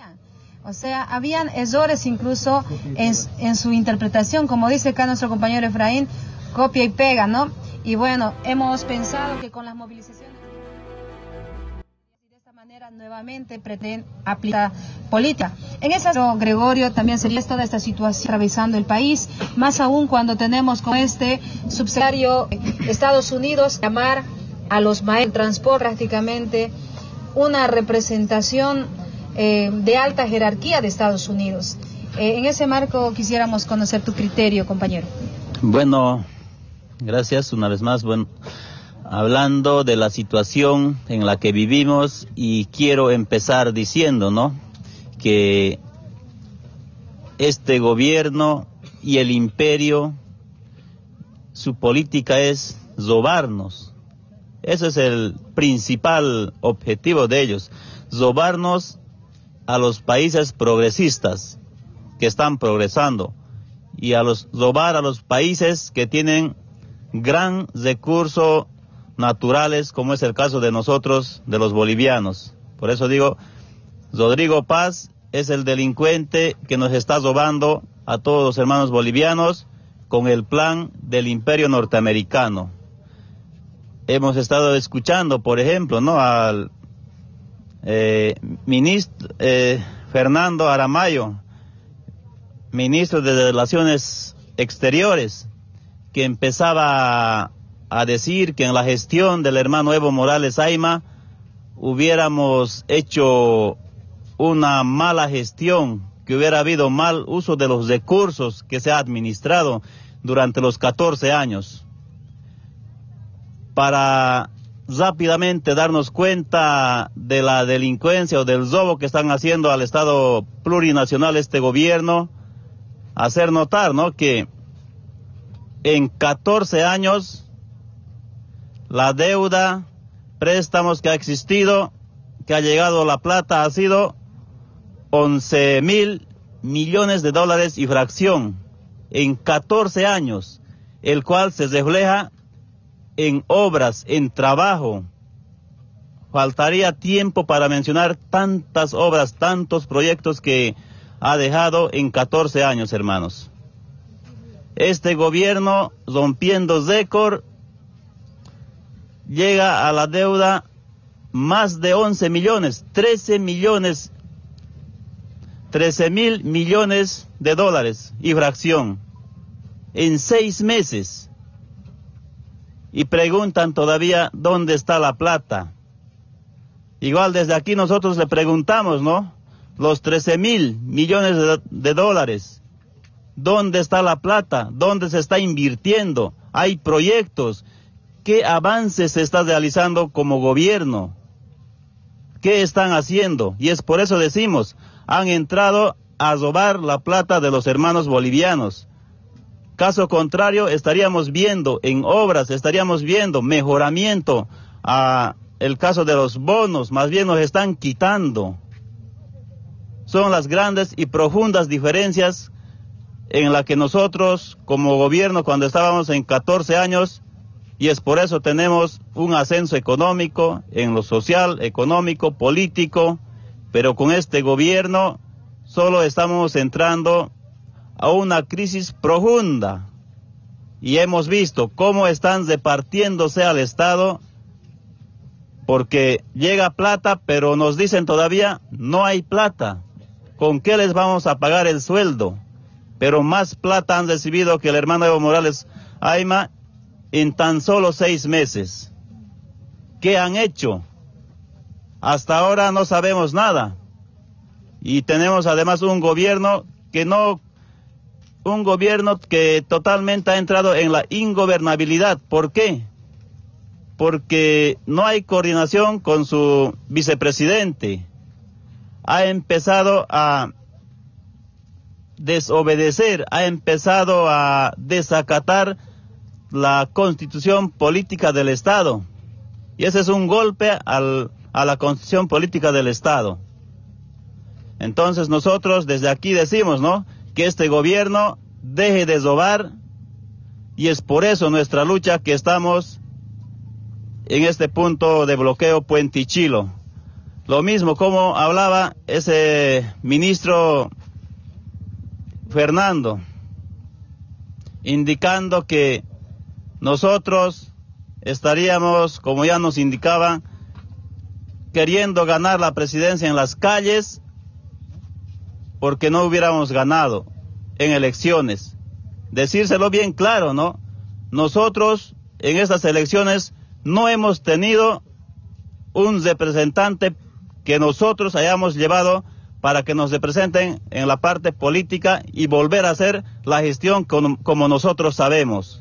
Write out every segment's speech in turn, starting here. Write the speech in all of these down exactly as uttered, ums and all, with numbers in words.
O sea, habían errores incluso en, en su interpretación, como dice acá nuestro compañero Efraín, copia y pega, ¿no? Y bueno, hemos pensado que con las movilizaciones de esta manera nuevamente pretenden aplicar política. En ese caso, Gregorio, también sería toda esta situación atravesando el país, más aún cuando tenemos con este subsecretario Estados Unidos llamar a los maestros de transporte prácticamente una representación eh, de alta jerarquía de Estados Unidos. Eh, en ese marco quisiéramos conocer tu criterio, compañero. Bueno, gracias una vez más. Bueno, hablando de la situación en la que vivimos, y quiero empezar diciendo, ¿no?, que este gobierno y el imperio, su política es robarnos. Ese es el principal objetivo de ellos, robarnos a los países progresistas que están progresando y a los robar a los países que tienen gran recursos naturales, como es el caso de nosotros, de los bolivianos. Por eso digo, Rodrigo Paz es el delincuente que nos está robando a todos los hermanos bolivianos con el plan del imperio norteamericano. Hemos estado escuchando, por ejemplo, ¿no?, al eh, ministro eh, Fernando Aramayo, ministro de Relaciones Exteriores, que empezaba a, a decir que en la gestión del hermano Evo Morales Ayma hubiéramos hecho una mala gestión, que hubiera habido mal uso de los recursos que se ha administrado durante los catorce años. Para rápidamente darnos cuenta de la delincuencia o del robo que están haciendo al Estado plurinacional este gobierno, hacer notar, ¿no?, que en catorce años la deuda, préstamos que ha existido, que ha llegado a La Plata, ha sido once mil millones de dólares y fracción en catorce años, el cual se refleja en obras, en trabajo. Faltaría tiempo para mencionar tantas obras, tantos proyectos que ha dejado en catorce años, hermanos. Este gobierno, rompiendo récord, llega a la deuda más de once millones, trece millones, trece mil millones de dólares y fracción en seis meses. Y preguntan todavía dónde está la plata. Igual desde aquí nosotros le preguntamos, ¿no?, los trece mil millones de, de dólares, ¿dónde está la plata? ¿Dónde se está invirtiendo? Hay proyectos. ¿Qué avances se está realizando como gobierno? ¿Qué están haciendo? Y es por eso decimos, han entrado a robar la plata de los hermanos bolivianos. Caso contrario, estaríamos viendo en obras, estaríamos viendo mejoramiento a el caso de los bonos, más bien nos están quitando. Son las grandes y profundas diferencias en las que nosotros, como gobierno, cuando estábamos en catorce años, y es por eso tenemos un ascenso económico, en lo social, económico, político, pero con este gobierno solo estamos entrando a una crisis profunda, y hemos visto cómo están repartiéndose al Estado, porque llega plata, pero nos dicen todavía no hay plata. ¿Con qué les vamos a pagar el sueldo? Pero más plata han recibido que el hermano Evo Morales Ayma en tan solo seis meses. ¿Qué han hecho? Hasta ahora no sabemos nada. Y tenemos además un gobierno que no, un gobierno que totalmente ha entrado en la ingobernabilidad. ¿Por qué? Porque no hay coordinación con su vicepresidente. Ha empezado a desobedecer, ha empezado a desacatar la constitución política del Estado. Y ese es un golpe al, a la constitución política del Estado. Entonces nosotros desde aquí decimos, ¿no?, que este gobierno deje de robar, y es por eso nuestra lucha que estamos en este punto de bloqueo Puente Chilo. Lo mismo como hablaba ese ministro Fernando, indicando que nosotros estaríamos, como ya nos indicaban, queriendo ganar la presidencia en las calles porque no hubiéramos ganado en elecciones. Decírselo bien claro, ¿no? Nosotros en estas elecciones no hemos tenido un representante que nosotros hayamos llevado para que nos representen en la parte política y volver a hacer la gestión con, como nosotros sabemos.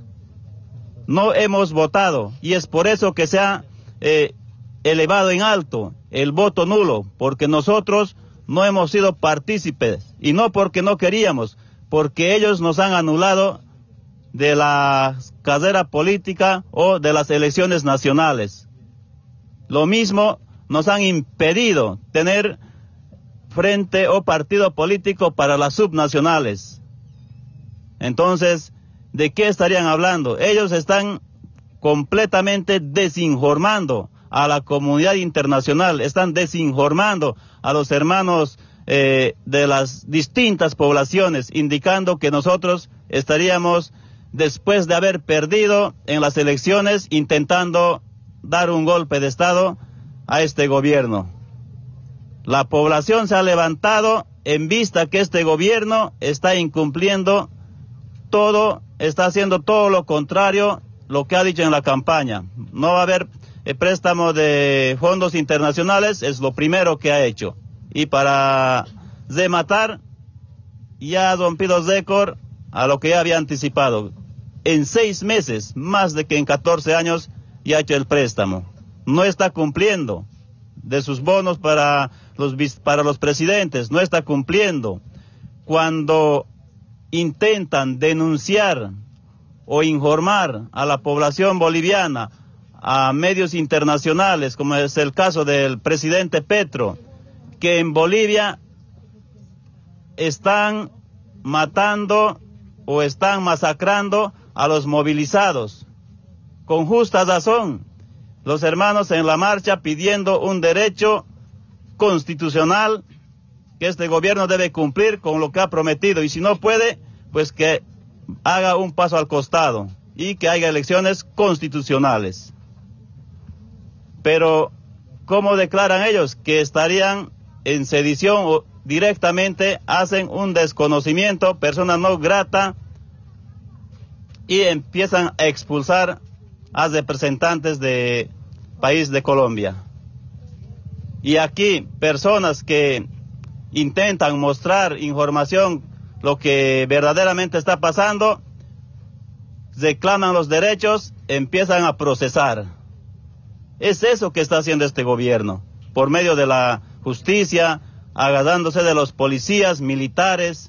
No hemos votado y es por eso que se ha eh, elevado en alto el voto nulo, porque nosotros no hemos sido partícipes y no porque no queríamos, porque ellos nos han anulado de la carrera política o de las elecciones nacionales. Lo mismo nos han impedido tener frente o partido político para las subnacionales. Entonces, ¿de qué estarían hablando? Ellos están completamente desinformando a la comunidad internacional, están desinformando a los hermanos eh, de las distintas poblaciones, indicando que nosotros estaríamos, después de haber perdido en las elecciones, intentando dar un golpe de Estado a este gobierno. La población se ha levantado en vista que este gobierno está incumpliendo todo, está haciendo todo lo contrario lo que ha dicho en la campaña. No va a haber eh, préstamo de fondos internacionales, es lo primero que ha hecho. Y para rematar, ya ha rompido récord a lo que ya había anticipado. En seis meses, más de que en catorce años, ya ha hecho el préstamo. No está cumpliendo de sus bonos para los, para los presidentes, no está cumpliendo. Cuando intentan denunciar o informar a la población boliviana, a medios internacionales, como es el caso del presidente Petro, que en Bolivia están matando o están masacrando a los movilizados, con justa razón. Los hermanos en la marcha pidiendo un derecho constitucional que este gobierno debe cumplir con lo que ha prometido, y si no puede, pues que haga un paso al costado y que haya elecciones constitucionales. Pero, ¿cómo declaran ellos? Que estarían en sedición o directamente hacen un desconocimiento, persona no grata, y empiezan a expulsar a representantes del país de Colombia. Y aquí personas que intentan mostrar información, lo que verdaderamente está pasando, reclaman los derechos, empiezan a procesar. Es eso que está haciendo este gobierno, por medio de la justicia, agarrándose de los policías, militares.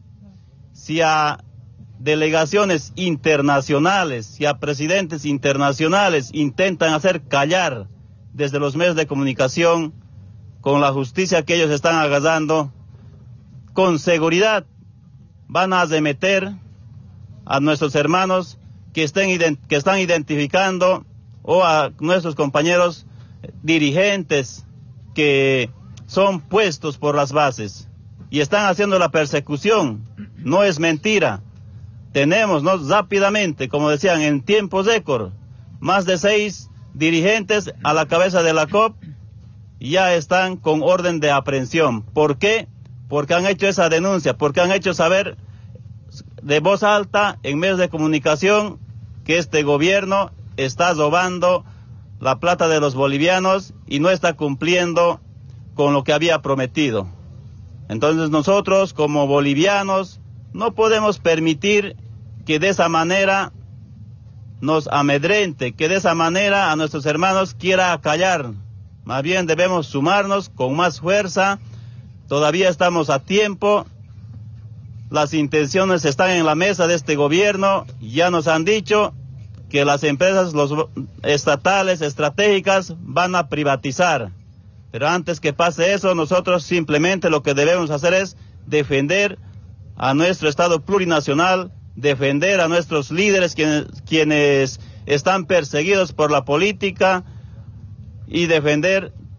Si a delegaciones internacionales, si a presidentes internacionales intentan hacer callar desde los medios de comunicación, con la justicia que ellos están agarrando, con seguridad van a arremeter a nuestros hermanos que, estén, que están identificando, o a nuestros compañeros dirigentes que son puestos por las bases y están haciendo la persecución. No es mentira. Tenemos, ¿no?, rápidamente, como decían, en tiempo récord, más de seis dirigentes a la cabeza de la C O P ya están con orden de aprehensión. ¿Por qué? Porque han hecho esa denuncia, porque han hecho saber de voz alta en medios de comunicación que este gobierno está robando la plata de los bolivianos y no está cumpliendo con lo que había prometido. Entonces nosotros, como bolivianos, no podemos permitir que de esa manera nos amedrente, que de esa manera a nuestros hermanos quiera acallar. Más bien debemos sumarnos con más fuerza. Todavía estamos a tiempo. Las intenciones están en la mesa de este gobierno. Ya nos han dicho que las empresas los estatales estratégicas van a privatizar. Pero antes que pase eso, nosotros simplemente lo que debemos hacer es defender a nuestro Estado plurinacional, defender a nuestros líderes quienes, quienes están perseguidos por la política, y defender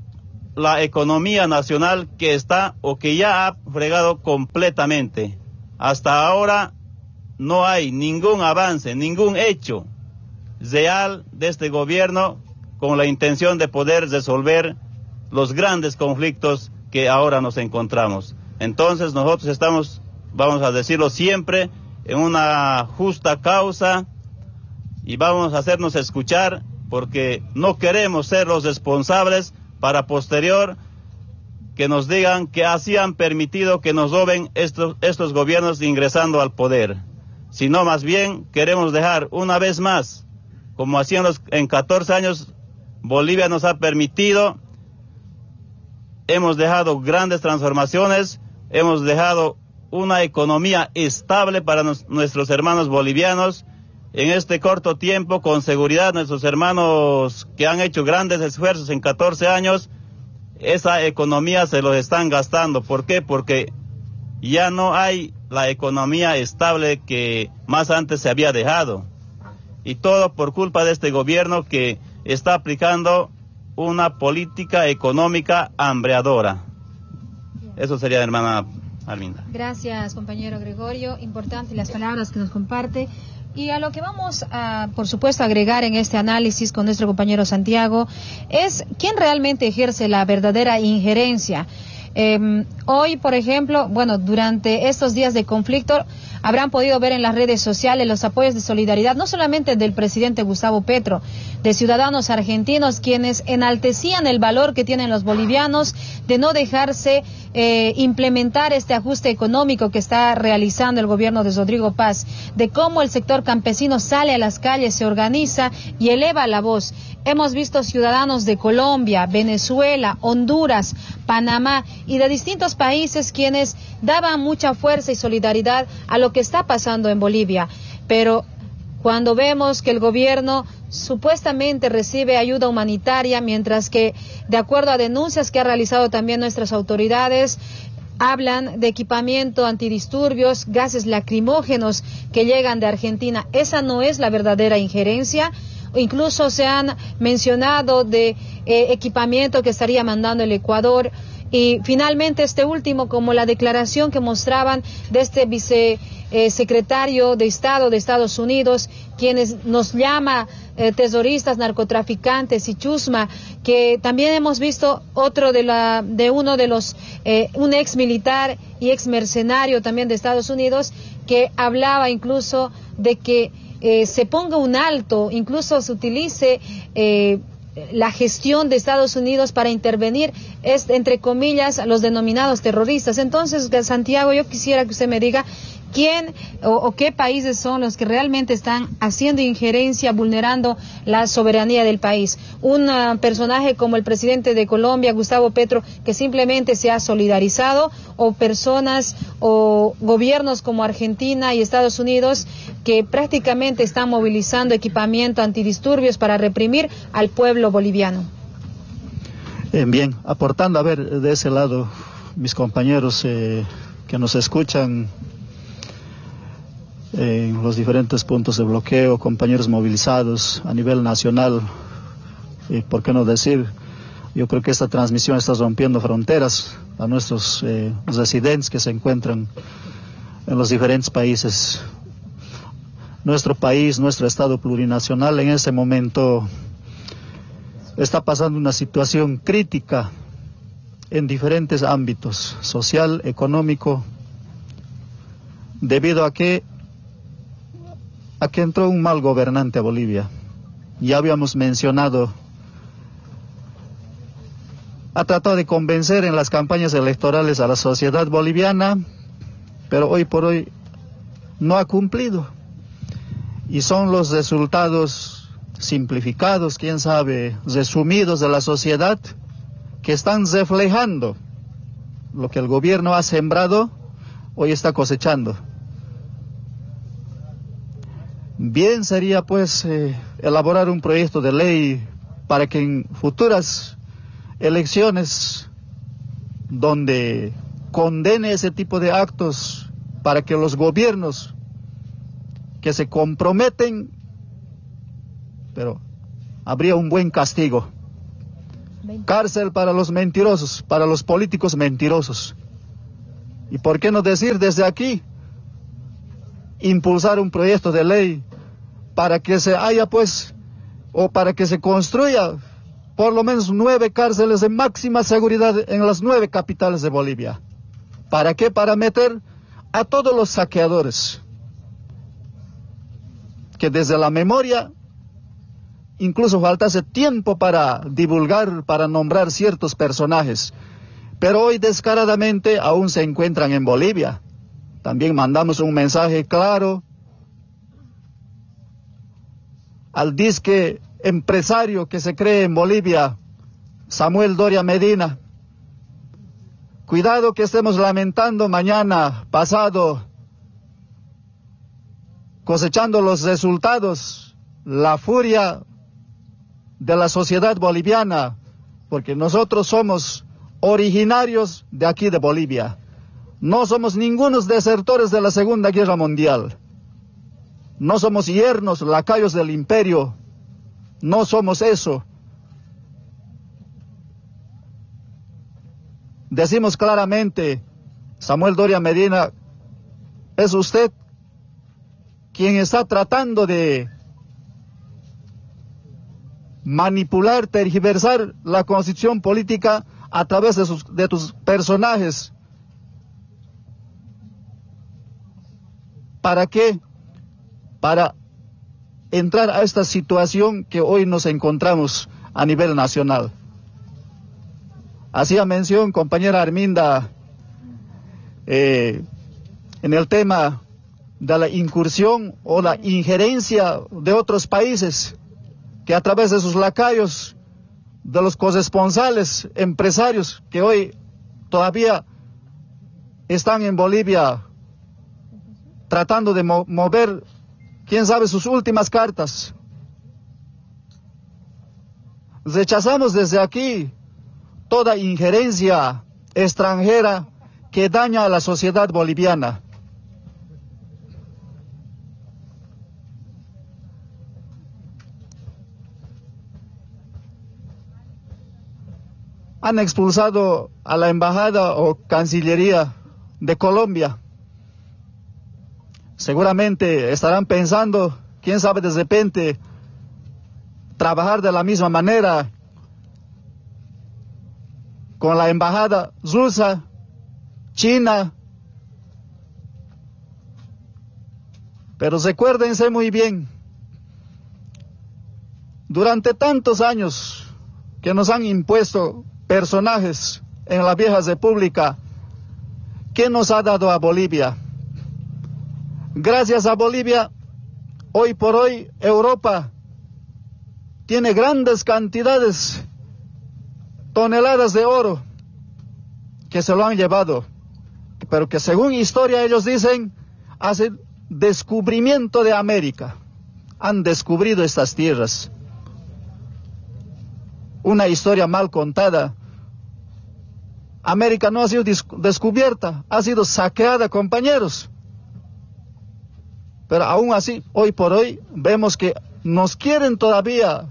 la economía nacional que está o que ya ha fregado completamente. Hasta ahora no hay ningún avance, ningún hecho real de este gobierno con la intención de poder resolver los grandes conflictos que ahora nos encontramos. Entonces nosotros estamos, vamos a decirlo siempre, en una justa causa y vamos a hacernos escuchar porque no queremos ser los responsables para posterior que nos digan que así han permitido que nos roben estos, estos gobiernos ingresando al poder, sino más bien queremos dejar una vez más, como hacían los, en catorce años, Bolivia nos ha permitido, hemos dejado grandes transformaciones, hemos dejado una economía estable para nos, nuestros hermanos bolivianos. En este corto tiempo, con seguridad, nuestros hermanos que han hecho grandes esfuerzos en catorce años, esa economía se los están gastando. ¿Por qué? Porque ya no hay la economía estable que más antes se había dejado. Y todo por culpa de este gobierno que está aplicando una política económica hambreadora. Eso sería, hermana Arminda. Gracias, compañero Gregorio. Importante las palabras que nos comparte. Y a lo que vamos a, por supuesto, agregar en este análisis con nuestro compañero Santiago, es quién realmente ejerce la verdadera injerencia. Eh, hoy, por ejemplo, bueno, durante estos días de conflicto, habrán podido ver en las redes sociales los apoyos de solidaridad, no solamente del presidente Gustavo Petro, de ciudadanos argentinos, quienes enaltecían el valor que tienen los bolivianos de no dejarse eh, implementar este ajuste económico que está realizando el gobierno de Rodrigo Paz, de cómo el sector campesino sale a las calles, se organiza y eleva la voz. Hemos visto ciudadanos de Colombia, Venezuela, Honduras, Panamá y de distintos países quienes daban mucha fuerza y solidaridad a lo que está pasando en Bolivia. Pero cuando vemos que el gobierno supuestamente recibe ayuda humanitaria, mientras que, de acuerdo a denuncias que ha realizado también nuestras autoridades, hablan de equipamiento antidisturbios, gases lacrimógenos que llegan de Argentina. Esa no es la verdadera injerencia. Incluso se han mencionado de eh, equipamiento que estaría mandando el Ecuador. Y finalmente este último, como la declaración que mostraban de este vicesecretario eh, de Estado de Estados Unidos, quienes nos llama eh, terroristas, narcotraficantes y chusma, que también hemos visto otro de la de uno de los, eh, un ex militar y ex mercenario también de Estados Unidos, que hablaba incluso de que eh, se ponga un alto, incluso se utilice eh, la gestión de Estados Unidos para intervenir, es, entre comillas, a los denominados terroristas. Entonces, Santiago, yo quisiera que usted me diga quién o, o qué países son los que realmente están haciendo injerencia, vulnerando la soberanía del país. Un uh, personaje como el presidente de Colombia, Gustavo Petro, que simplemente se ha solidarizado, o personas o gobiernos como Argentina y Estados Unidos que prácticamente están movilizando equipamiento antidisturbios para reprimir al pueblo boliviano. Eh, bien, aportando, a ver, de ese lado, mis compañeros eh, que nos escuchan en los diferentes puntos de bloqueo, compañeros movilizados a nivel nacional, y por qué no decir, yo creo que esta transmisión está rompiendo fronteras a nuestros eh, residentes que se encuentran en los diferentes países. Nuestro país, nuestro Estado plurinacional en este momento está pasando una situación crítica en diferentes ámbitos, social, económico, debido a que a que entró un mal gobernante a Bolivia. Ya habíamos mencionado, ha tratado de convencer en las campañas electorales a la sociedad boliviana, pero hoy por hoy no ha cumplido. Y son los resultados simplificados, quién sabe, resumidos de la sociedad, que están reflejando lo que el gobierno ha sembrado, hoy está cosechando. Bien sería pues eh, elaborar un proyecto de ley para que en futuras elecciones donde condene ese tipo de actos, para que los gobiernos que se comprometen, pero habría un buen castigo. Cárcel para los mentirosos, para los políticos mentirosos. ¿Y por qué no decir desde aquí, impulsar un proyecto de ley para que se haya pues, o para que se construya por lo menos nueve cárceles de máxima seguridad en las nueve capitales de Bolivia? ¿Para qué? Para meter a todos los saqueadores, que desde la memoria incluso faltase tiempo para divulgar, para nombrar ciertos personajes, pero hoy descaradamente aún se encuentran en Bolivia. También mandamos un mensaje claro al disque empresario que se cree en Bolivia, Samuel Doria Medina. Cuidado que estemos lamentando mañana, pasado, cosechando los resultados, la furia de la sociedad boliviana, porque nosotros somos originarios de aquí de Bolivia. No somos ningunos desertores de la Segunda Guerra Mundial. No somos yernos, lacayos del imperio. No somos eso. Decimos claramente, Samuel Doria Medina, es usted quien está tratando de manipular, tergiversar la constitución política a través de, sus, de tus personajes. ¿Para qué? Para entrar a esta situación que hoy nos encontramos a nivel nacional. Hacía mención, compañera Arminda, eh, en el tema de la incursión o la injerencia de otros países que a través de sus lacayos, de los corresponsales, empresarios que hoy todavía están en Bolivia tratando de mo- mover, quién sabe, sus últimas cartas. Rechazamos desde aquí toda injerencia extranjera que daña a la sociedad boliviana. Han expulsado a la embajada o cancillería de Colombia. Seguramente estarán pensando, quién sabe, de repente trabajar de la misma manera con la embajada rusa, China. Pero recuérdense muy bien, durante tantos años que nos han impuesto personajes en la vieja república, ¿qué nos ha dado a Bolivia? Gracias a Bolivia, hoy por hoy Europa tiene grandes cantidades, toneladas de oro que se lo han llevado, pero que según historia ellos dicen, hace descubrimiento de América. Han descubrido estas tierras. Una historia mal contada. América no ha sido descubierta, ha sido saqueada, compañeros. Pero aún así, hoy por hoy, vemos que nos quieren todavía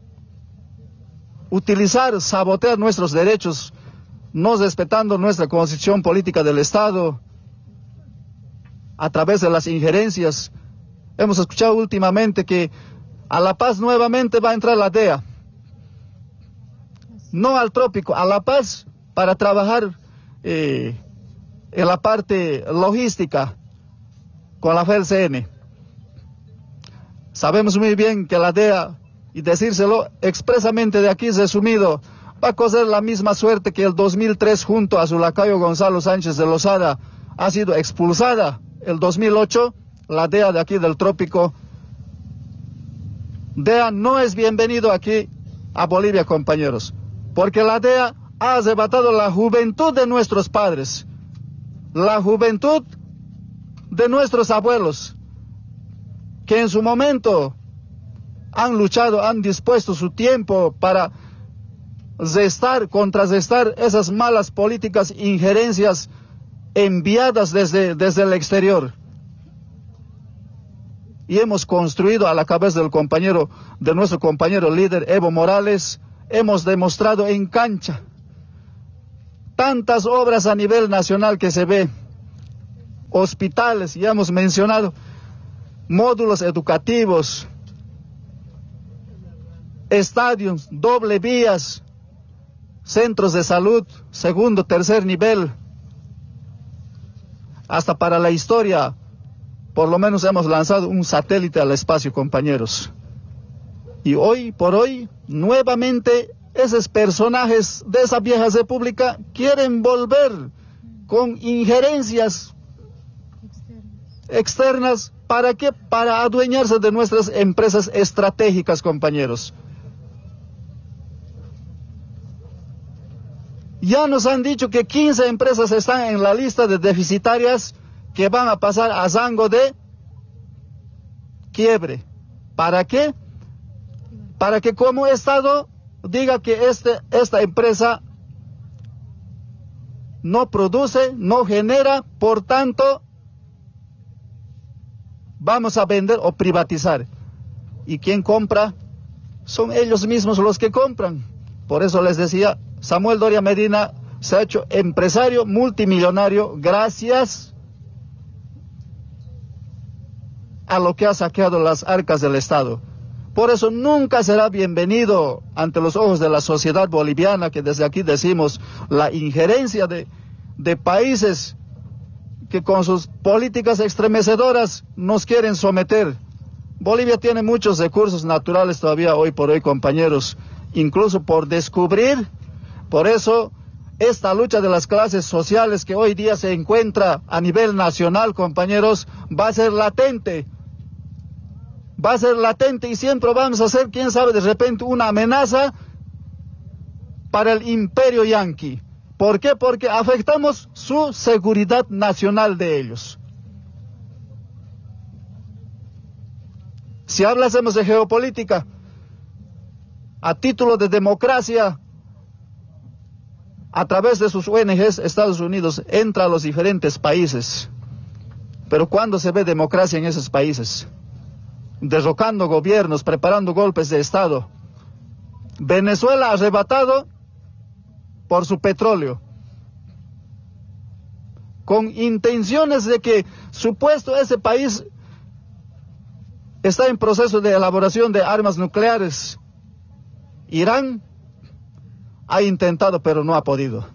utilizar, sabotear nuestros derechos, no respetando nuestra constitución política del Estado, a través de las injerencias. Hemos escuchado últimamente que a La Paz nuevamente va a entrar la D E A. No al trópico, a La Paz, para trabajar eh, en la parte logística con la F E L C N. Sabemos muy bien que la D E A, y decírselo expresamente de aquí resumido, va a correr la misma suerte que el dos mil tres junto a su lacayo Gonzalo Sánchez de Lozada ha sido expulsada. El dos mil ocho, la D E A de aquí del trópico. D E A no es bienvenido aquí a Bolivia, compañeros, porque la D E A ha arrebatado la juventud de nuestros padres, la juventud de nuestros abuelos, que en su momento han luchado, han dispuesto su tiempo para restar, contrarrestar esas malas políticas, injerencias enviadas desde, desde el exterior. Y hemos construido a la cabeza del compañero, de nuestro compañero líder Evo Morales, hemos demostrado en cancha. Tantas obras a nivel nacional que se ve, hospitales, ya hemos mencionado, módulos educativos, estadios, doble vías, centros de salud, segundo, tercer nivel. Hasta para la historia, por lo menos hemos lanzado un satélite al espacio, compañeros. Y hoy por hoy, nuevamente, esos personajes de esa vieja república quieren volver con injerencias externas. ¿Para qué? Para adueñarse de nuestras empresas estratégicas, compañeros. Ya nos han dicho que quince empresas están en la lista de deficitarias que van a pasar a rango de quiebre. ¿Para qué? Para que como Estado diga que este, esta empresa no produce, no genera, por tanto, vamos a vender o privatizar. ¿Y quién compra? Son ellos mismos los que compran. Por eso les decía, Samuel Doria Medina se ha hecho empresario multimillonario gracias a lo que ha saqueado las arcas del Estado. Por eso nunca será bienvenido ante los ojos de la sociedad boliviana, que desde aquí decimos la injerencia de, de países que con sus políticas estremecedoras nos quieren someter. Bolivia tiene muchos recursos naturales todavía hoy por hoy, compañeros, incluso por descubrir. Por eso esta lucha de las clases sociales que hoy día se encuentra a nivel nacional, compañeros, va a ser latente. Va a ser latente y siempre vamos a ser, quién sabe, de repente una amenaza para el imperio yanqui. ¿Por qué? Porque afectamos su seguridad nacional de ellos. Si hablásemos de geopolítica, a título de democracia, a través de sus O N Ges, Estados Unidos entra a los diferentes países. Pero ¿cuándo se ve democracia en esos países? Derrocando gobiernos, preparando golpes de Estado. Venezuela arrebatado por su petróleo, con intenciones de que supuesto ese país está en proceso de elaboración de armas nucleares. Irán ha intentado, pero no ha podido.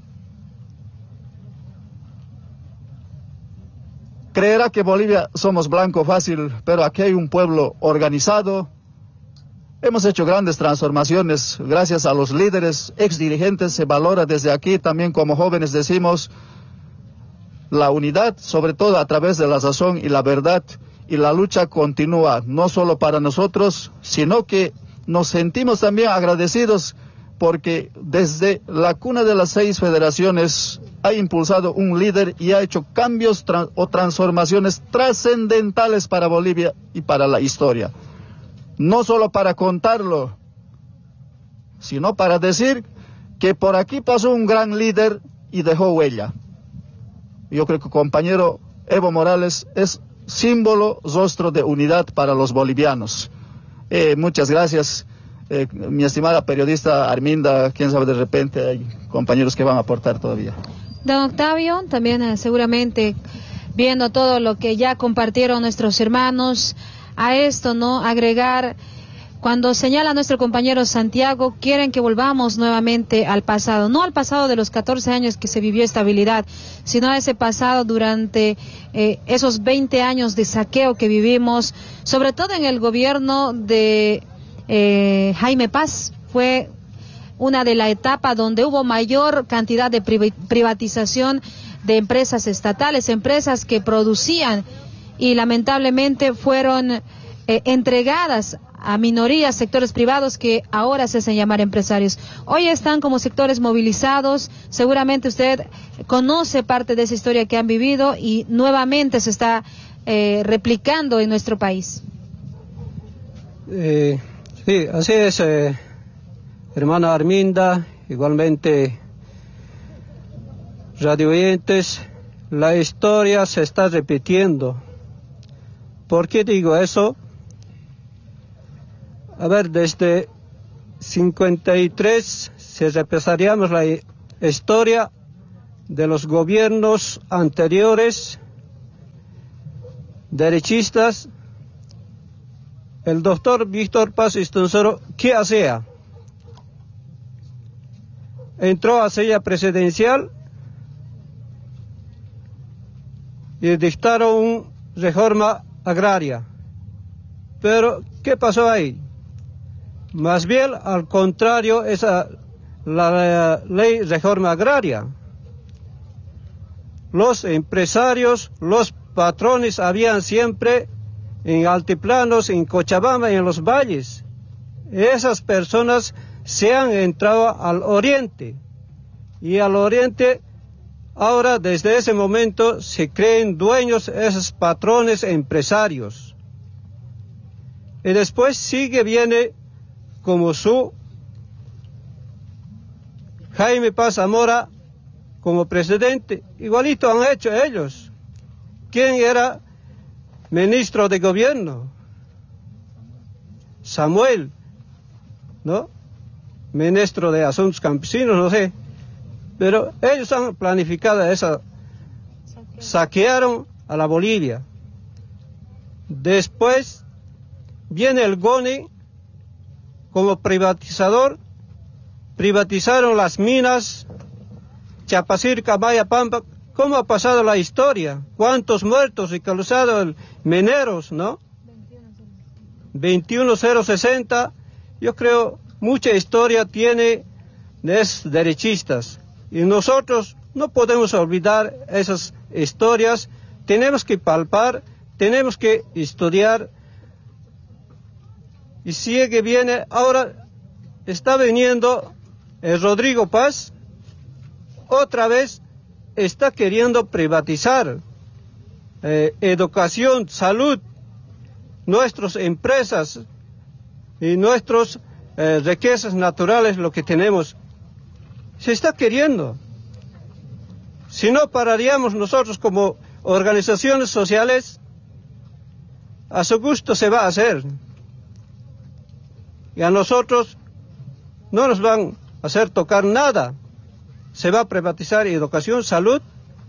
Creerá que Bolivia somos blanco fácil, pero aquí hay un pueblo organizado. Hemos hecho grandes transformaciones gracias a los líderes, ex dirigentes. Se valora desde aquí también, como jóvenes decimos, la unidad, sobre todo a través de la razón y la verdad, y la lucha continúa, no solo para nosotros, sino que nos sentimos también agradecidos porque desde la cuna de las seis federaciones ha impulsado un líder y ha hecho cambios tra- o transformaciones trascendentales para Bolivia y para la historia. No solo para contarlo, sino para decir que por aquí pasó un gran líder y dejó huella. Yo creo que compañero Evo Morales es símbolo, rostro de unidad para los bolivianos. Eh, muchas gracias. Eh, mi estimada periodista Arminda, quién sabe, de repente hay compañeros que van a aportar todavía. Don Octavio, también eh, seguramente viendo todo lo que ya compartieron nuestros hermanos, a esto, ¿no? Agregar, cuando señala nuestro compañero Santiago, quieren que volvamos nuevamente al pasado, no al pasado de los catorce años que se vivió estabilidad, sino a ese pasado durante eh, esos veinte años de saqueo que vivimos, sobre todo en el gobierno de eh, Jaime Paz. Fue una de las etapas donde hubo mayor cantidad de privatización de empresas estatales, empresas que producían y lamentablemente fueron eh, entregadas a minorías, sectores privados que ahora se hacen llamar empresarios. Hoy están como sectores movilizados, seguramente usted conoce parte de esa historia que han vivido y nuevamente se está eh, replicando en nuestro país. Eh, sí, así es, eh, hermana Arminda, igualmente radio oyentes, la historia se está repitiendo. ¿Por qué digo eso? A ver, desde cincuenta y tres, si repasaríamos la historia de los gobiernos anteriores, derechistas, el doctor Víctor Paz Estoncero, ¿qué hacía? Entró a silla presidencial y dictaron una reforma agraria. Pero, ¿qué pasó ahí? Más bien, al contrario, esa la, la ley reforma agraria. Los empresarios, los patrones habían siempre en altiplanos, en Cochabamba y en los valles. Esas personas se han entrado al oriente. Y al oriente, ahora desde ese momento, se creen dueños esos patrones empresarios. Y después sigue, viene como su Jaime Paz Zamora como presidente. Igualito han hecho ellos. ¿Quién era ministro de gobierno? Samuel, ¿no? Ministro de Asuntos Campesinos, no sé. Pero ellos han planificado esa. Saquearon a la Bolivia. Después viene el GONI como privatizador. Privatizaron las minas, Chapacirca, Maya, Pampa. ¿Cómo ha pasado la historia? ¿Cuántos muertos y causados mineros, no? veintiuno mil sesenta. Yo creo mucha historia tiene de esos derechistas. Y nosotros no podemos olvidar esas historias. Tenemos que palpar, tenemos que estudiar. Y sigue, viene, ahora está viniendo el Rodrigo Paz, otra vez está queriendo privatizar eh, educación, salud, nuestras empresas y nuestras eh, riquezas naturales, lo que tenemos. Se está queriendo. Si no pararíamos nosotros como organizaciones sociales, a su gusto se va a hacer. Y a nosotros no nos van a hacer tocar nada. Se va a privatizar educación, salud.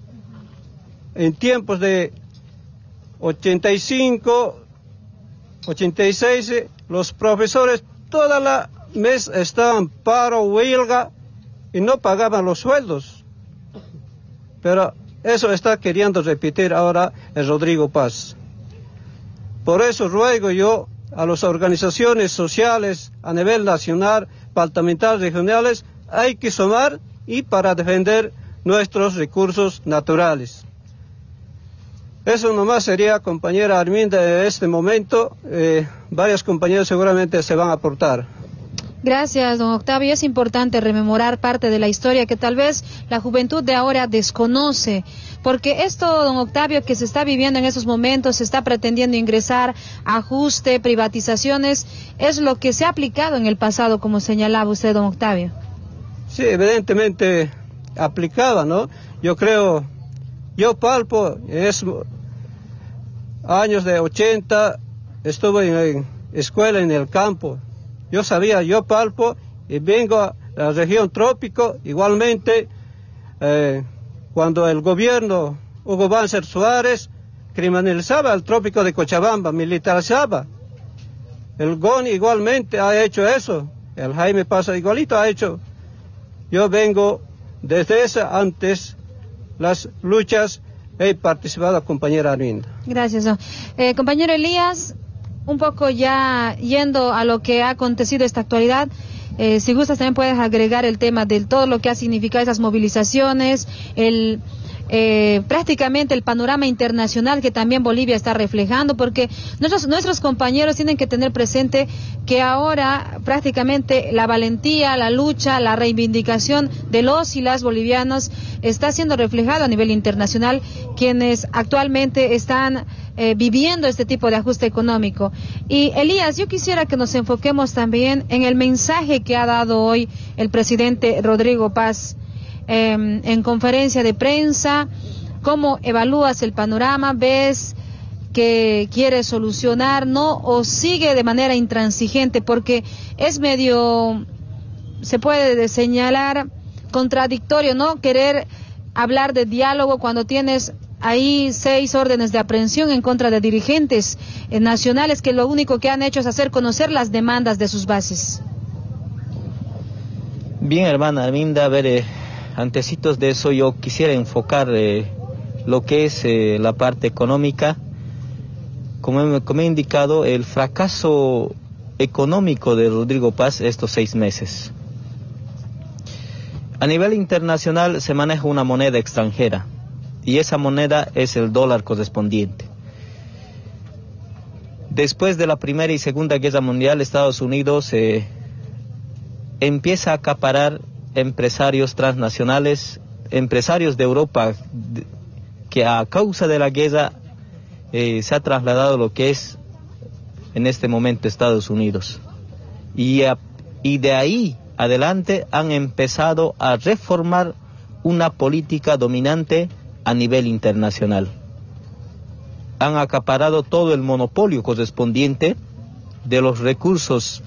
En tiempos de ochenta y cinco, ochenta y seis, los profesores toda la mes estaban paro, huelga, y no pagaban los sueldos. Pero eso está queriendo repetir ahora el Rodrigo Paz. Por eso ruego yo a las organizaciones sociales a nivel nacional, departamentales, regionales, hay que sumar y para defender nuestros recursos naturales. Eso nomás sería, compañera Arminda, en este momento. Eh, varias compañeras seguramente se van a aportar. Gracias, don Octavio. Es importante rememorar parte de la historia que tal vez la juventud de ahora desconoce, porque esto, don Octavio, que se está viviendo en esos momentos, se está pretendiendo ingresar, ajuste, privatizaciones, es lo que se ha aplicado en el pasado, como señalaba usted, don Octavio. Sí, evidentemente aplicaba, ¿no? Yo creo, yo palpo, es años de ochenta, estuve en, en escuela en el campo. Yo sabía, yo palpo y vengo a la región trópico, igualmente eh, cuando el gobierno Hugo Banzer Suárez criminalizaba el trópico de Cochabamba, militarizaba. El GONI igualmente ha hecho eso, el Jaime Paz igualito ha hecho. Yo vengo desde esa antes las luchas, he participado, compañera Arminda. Gracias, don. Eh, compañero Elías, un poco ya yendo a lo que ha acontecido esta actualidad, eh, si gustas también puedes agregar el tema de todo lo que ha significado esas movilizaciones, el eh, prácticamente el panorama internacional que también Bolivia está reflejando, porque nuestros, nuestros compañeros tienen que tener presente que ahora prácticamente la valentía, la lucha, la reivindicación de los y las bolivianos está siendo reflejado a nivel internacional, quienes actualmente están eh, viviendo este tipo de ajuste económico. Y Elías, yo quisiera que nos enfoquemos también en el mensaje que ha dado hoy el presidente Rodrigo Paz eh, en conferencia de prensa. ¿Cómo evalúas el panorama? ¿Ves que quiere solucionar, ¿no? O sigue de manera intransigente, porque es medio, se puede señalar, contradictorio, ¿no? Querer hablar de diálogo cuando tienes ahí seis órdenes de aprehensión en contra de dirigentes eh, nacionales que lo único que han hecho es hacer conocer las demandas de sus bases. Bien, hermana Arminda, a ver, eh, antecitos de eso yo quisiera enfocar eh, lo que es eh, la parte económica. Como he, como he indicado, el fracaso económico de Rodrigo Paz estos seis meses. A nivel internacional se maneja una moneda extranjera y esa moneda es el dólar correspondiente. Después de la Primera y Segunda Guerra Mundial, Estados Unidos eh, empieza a acaparar empresarios transnacionales, empresarios de Europa que a causa de la guerra eh, se ha trasladado lo que es en este momento Estados Unidos. Y, a, y de ahí adelante han empezado a reformar una política dominante a nivel internacional. Han acaparado todo el monopolio correspondiente de los recursos,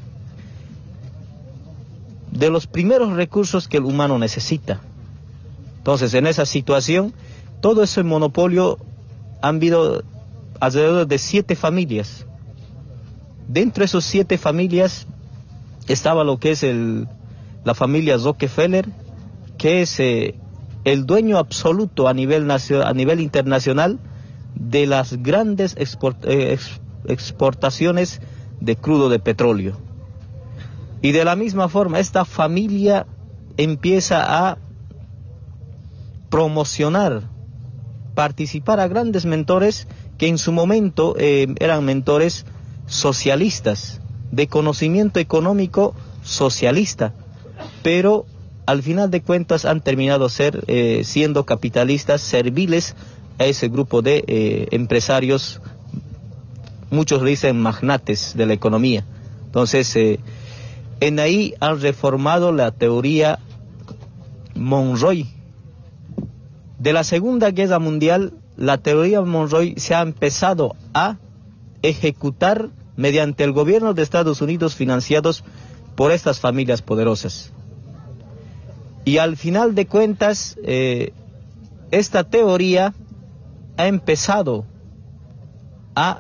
de los primeros recursos que el humano necesita. Entonces, en esa situación, todo ese monopolio han habido alrededor de siete familias. Dentro de esas siete familias estaba lo que es el, la familia Rockefeller, que es eh, el dueño absoluto a nivel, a nivel internacional de las grandes export, eh, ex, exportaciones de crudo de petróleo. Y de la misma forma, esta familia empieza a promocionar, participar a grandes mentores que en su momento eh, eran mentores socialistas, de conocimiento económico socialista, pero al final de cuentas han terminado ser, eh, siendo capitalistas serviles a ese grupo de eh, empresarios, muchos le dicen magnates de la economía. Entonces, eh, en ahí han reformado la teoría Monroe. De la Segunda Guerra Mundial, la teoría Monroe se ha empezado a ejecutar mediante el gobierno de Estados Unidos, financiados por estas familias poderosas. Y al final de cuentas, eh, esta teoría ha empezado a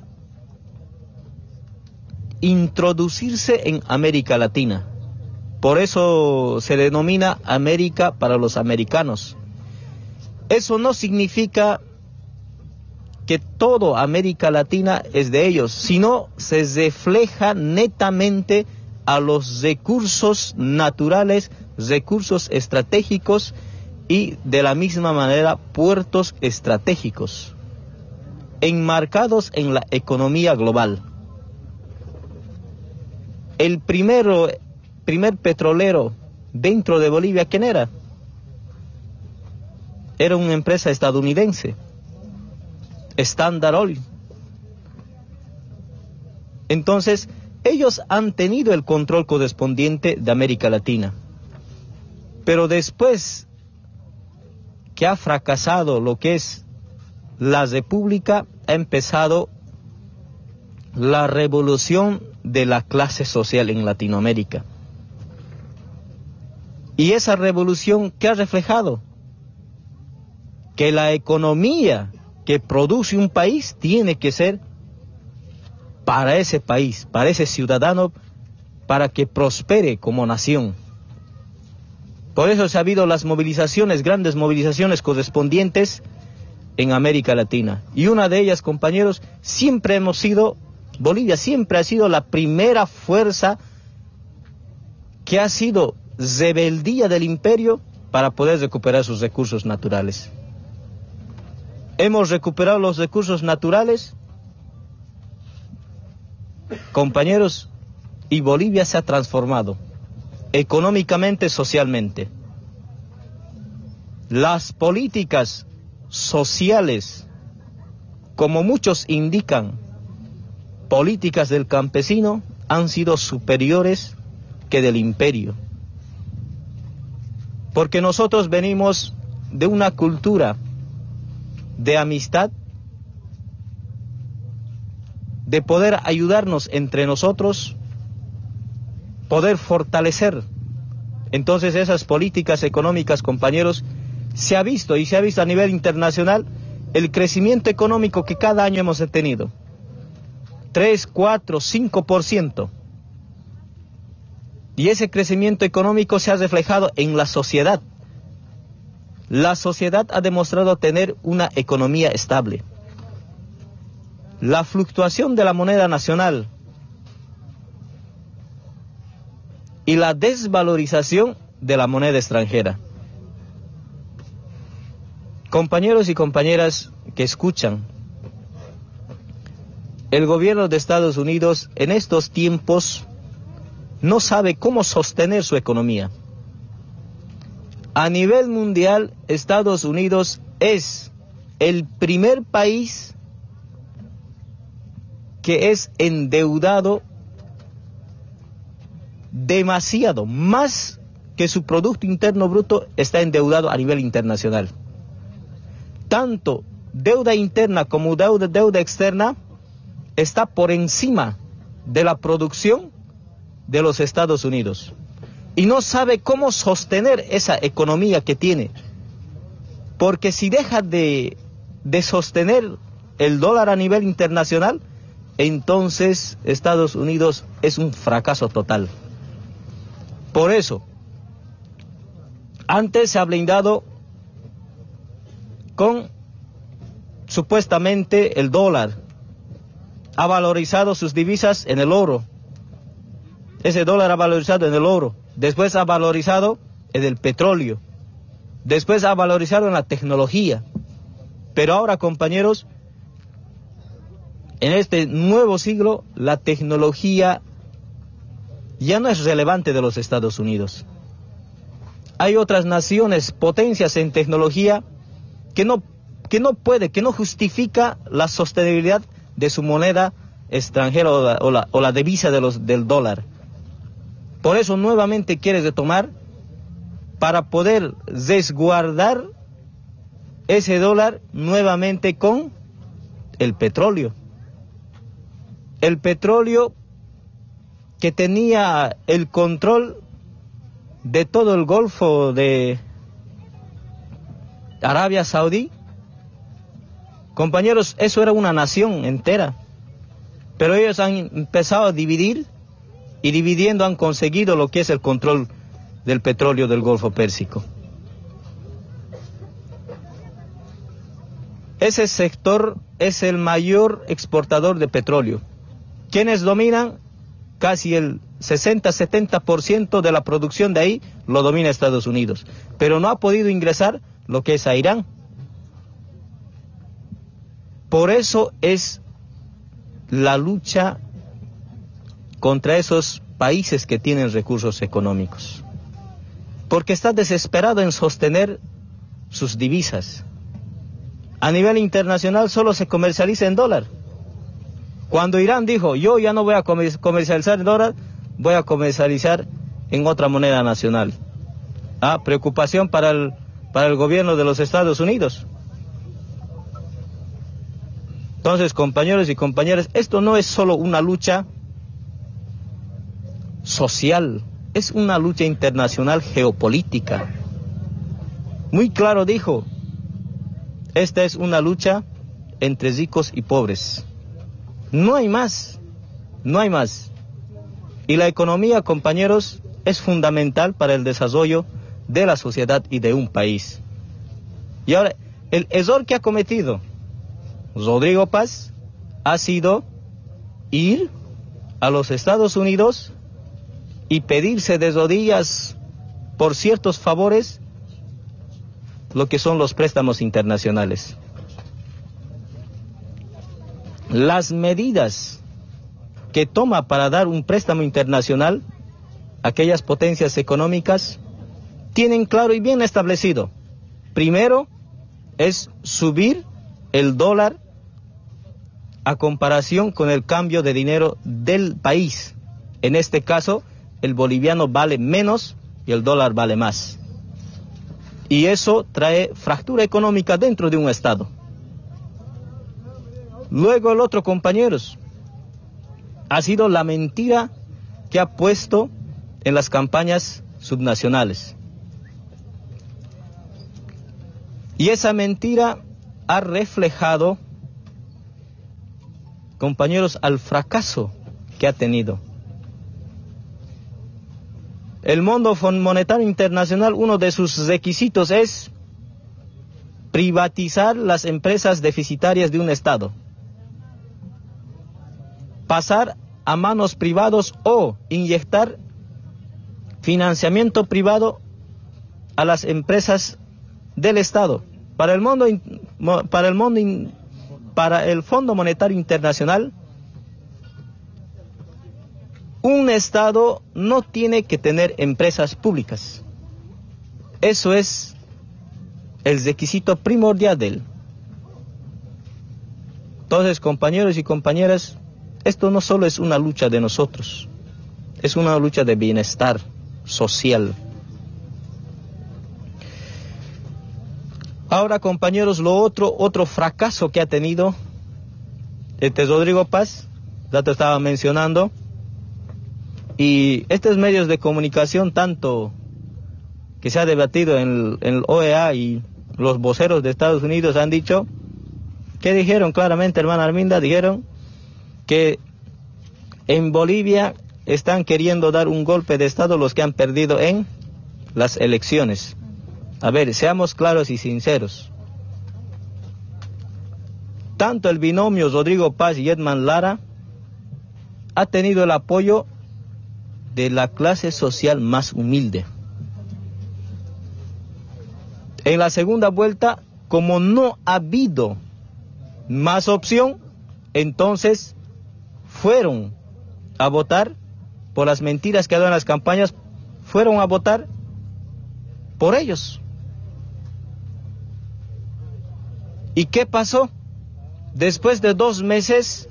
introducirse en América Latina. Por eso se denomina América para los americanos. Eso no significa que todo América Latina es de ellos, sino se refleja netamente a los recursos naturales, recursos estratégicos y de la misma manera puertos estratégicos, enmarcados en la economía global. El primero, primer petrolero dentro de Bolivia, ¿quién era? Era una empresa estadounidense, Standard Oil. Entonces, ellos han tenido el control correspondiente de América Latina. Pero después que ha fracasado lo que es la República, ha empezado la revolución de la clase social en Latinoamérica. Y esa revolución, ¿qué ha reflejado? Que la economía que produce un país tiene que ser para ese país, para ese ciudadano, para que prospere como nación. Por eso se ha habido las movilizaciones, grandes movilizaciones correspondientes en América Latina. Y una de ellas, compañeros, siempre hemos sido, Bolivia siempre ha sido la primera fuerza que ha sido rebeldía del imperio para poder recuperar sus recursos naturales. Hemos recuperado los recursos naturales, compañeros, y Bolivia se ha transformado económicamente, socialmente. Las políticas sociales, como muchos indican, políticas del campesino, han sido superiores que del imperio. Porque nosotros venimos de una cultura de amistad de poder ayudarnos entre nosotros, poder fortalecer. Entonces esas políticas económicas, compañeros, se ha visto y se ha visto a nivel internacional el crecimiento económico que cada año hemos tenido. tres, cuatro, cinco por ciento. Y ese crecimiento económico se ha reflejado en la sociedad. La sociedad ha demostrado tener una economía estable. La fluctuación de la moneda nacional y la desvalorización de la moneda extranjera. Compañeros y compañeras que escuchan, el gobierno de Estados Unidos en estos tiempos no sabe cómo sostener su economía. A nivel mundial, Estados Unidos es el primer país que es endeudado demasiado, más que su Producto Interno Bruto está endeudado a nivel internacional. Tanto deuda interna como deuda, deuda externa está por encima de la producción de los Estados Unidos. Y no sabe cómo sostener esa economía que tiene. Porque si deja de, de sostener el dólar a nivel internacional, entonces Estados Unidos es un fracaso total. Por eso, antes se ha blindado con supuestamente el dólar, ha valorizado sus divisas en el oro. Ese dólar ha valorizado en el oro, después ha valorizado en el petróleo, después ha valorizado en la tecnología. Pero ahora, compañeros, en este nuevo siglo, la tecnología ya no es relevante de los Estados Unidos. Hay otras naciones, potencias en tecnología, que no, que no puede, que no justifica la sostenibilidad de su moneda extranjera o la, o la, o la divisa de los, del dólar. Por eso nuevamente quiere retomar para poder resguardar ese dólar nuevamente con el petróleo. El petróleo que tenía el control de todo el Golfo de Arabia Saudí. Compañeros, eso era una nación entera. Pero ellos han empezado a dividir y dividiendo han conseguido lo que es el control del petróleo del Golfo Pérsico. Ese sector es el mayor exportador de petróleo. ¿Quiénes dominan? Casi el sesenta a setenta por ciento de la producción de ahí lo domina Estados Unidos. Pero no ha podido ingresar lo que es a Irán. Por eso es la lucha contra esos países que tienen recursos económicos. Porque está desesperado en sostener sus divisas. A nivel internacional solo se comercializa en dólar. Cuando Irán dijo, yo ya no voy a comercializar en dólar, voy a comercializar en otra moneda nacional. Ah, preocupación para el, para el gobierno de los Estados Unidos. Entonces, compañeros y compañeras, esto no es solo una lucha social, es una lucha internacional geopolítica. Muy claro dijo, esta es una lucha entre ricos y pobres. No hay más, no hay más. Y la economía, compañeros, es fundamental para el desarrollo de la sociedad y de un país. Y ahora, el error que ha cometido Rodrigo Paz ha sido ir a los Estados Unidos y pedirse de rodillas por ciertos favores lo que son los préstamos internacionales. Las medidas que toma para dar un préstamo internacional, aquellas potencias económicas, tienen claro y bien establecido. Primero es subir el dólar a comparación con el cambio de dinero del país. En este caso, el boliviano vale menos y el dólar vale más. Y eso trae fractura económica dentro de un estado. Luego el otro, compañeros, ha sido la mentira que ha puesto en las campañas subnacionales. Y esa mentira ha reflejado, compañeros, al fracaso que ha tenido. El Fondo Monetario Internacional, uno de sus requisitos es privatizar las empresas deficitarias de un Estado, pasar a manos privados o inyectar financiamiento privado a las empresas del Estado. Para el mundo, para el mundo, para el Fondo Monetario Internacional, un Estado no tiene que tener empresas públicas. Eso es el requisito primordial de él. Entonces, compañeros y compañeras, esto no solo es una lucha de nosotros, es una lucha de bienestar social. Ahora, compañeros, lo otro, otro fracaso que ha tenido este Rodrigo Paz, ya te estaba mencionando, y estos medios de comunicación, tanto que se ha debatido en el, en el O E A y los voceros de Estados Unidos han dicho, ¿qué dijeron claramente, hermana Arminda? Dijeron que en Bolivia están queriendo dar un golpe de Estado los que han perdido en las elecciones. A ver, seamos claros y sinceros. Tanto el binomio Rodrigo Paz y Edman Lara ha tenido el apoyo de la clase social más humilde. En la segunda vuelta, como no ha habido más opción, entonces fueron a votar por las mentiras que han dado en las campañas, fueron a votar por ellos. ¿Y qué pasó? Después de dos meses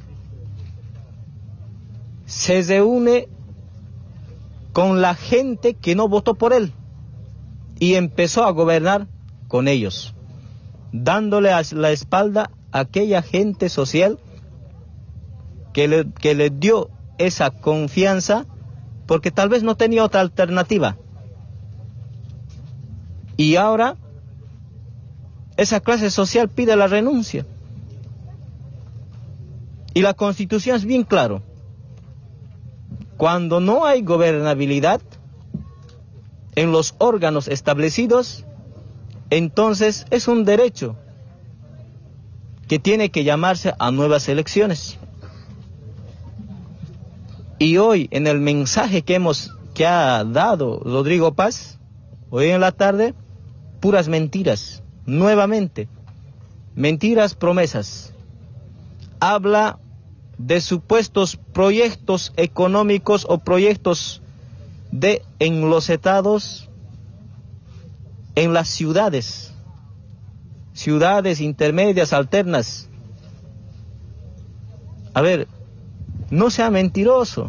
se reúne con la gente que no votó por él y empezó a gobernar con ellos, dándole a la espalda a aquella gente social que le, que le dio esa confianza porque tal vez no tenía otra alternativa. Y ahora esa clase social pide la renuncia. Y la Constitución es bien claro. Cuando no hay gobernabilidad en los órganos establecidos, entonces es un derecho que tiene que llamarse a nuevas elecciones. Y hoy, en el mensaje que hemos que ha dado Rodrigo Paz, hoy en la tarde, puras mentiras, nuevamente, mentiras, promesas. Habla de supuestos proyectos económicos o proyectos de enlosetados en las ciudades, ciudades intermedias, alternas. A ver, no sea mentiroso.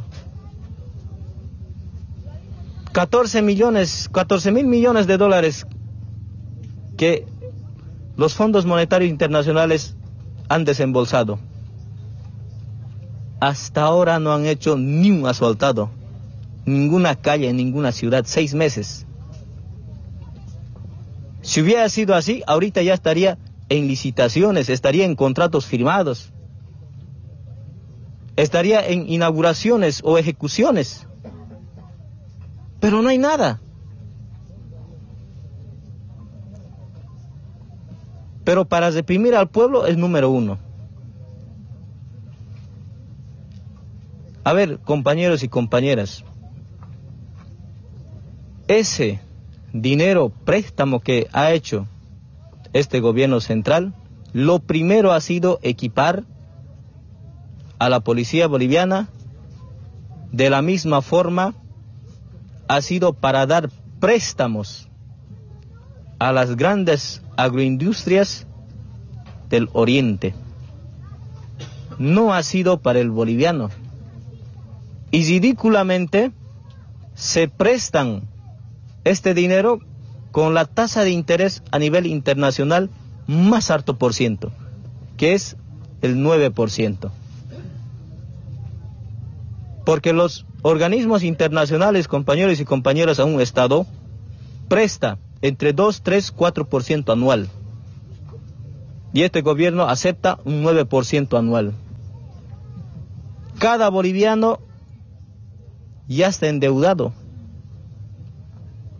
catorce millones, catorce mil millones de dólares que los fondos monetarios internacionales han desembolsado. Hasta ahora no han hecho ni un asfaltado, ninguna calle en ninguna ciudad, seis meses. Si hubiera sido así, ahorita ya estaría en licitaciones, estaría en contratos firmados, estaría en inauguraciones o ejecuciones. Pero no hay nada. Pero para reprimir al pueblo es número uno. A ver, compañeros y compañeras, ese dinero préstamo que ha hecho este gobierno central, lo primero ha sido equipar a la policía boliviana, de la misma forma ha sido para dar préstamos a las grandes agroindustrias del oriente. No ha sido para el boliviano. Y ridículamente se prestan este dinero con la tasa de interés a nivel internacional más alto por ciento, que es el nueve por ciento. Porque los organismos internacionales, compañeros y compañeras, a un Estado presta entre dos, tres, cuatro por ciento anual. Y este gobierno acepta un nueve por ciento anual. Cada boliviano ya está endeudado.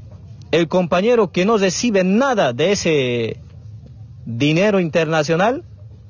El compañero que no recibe nada de ese dinero internacional